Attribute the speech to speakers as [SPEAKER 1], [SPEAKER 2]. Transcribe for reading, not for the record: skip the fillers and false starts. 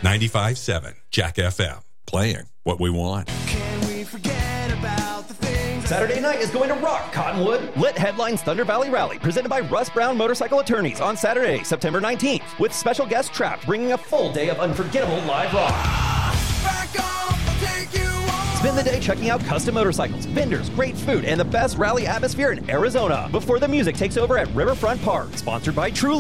[SPEAKER 1] 95.7 Jack FM. Playing what we want.
[SPEAKER 2] Can we forget about the things?
[SPEAKER 3] Saturday night is going to rock, Cottonwood. Lit headlines Thunder Valley Rally, presented by Russ Brown Motorcycle Attorneys on Saturday, September 19th, with special guest Trapped, bringing a full day of unforgettable live rock.
[SPEAKER 2] Back off, I'll take you on.
[SPEAKER 3] Spend the day checking out custom motorcycles, vendors, great food, and the best rally atmosphere in Arizona before the music takes over at Riverfront Park. Sponsored by True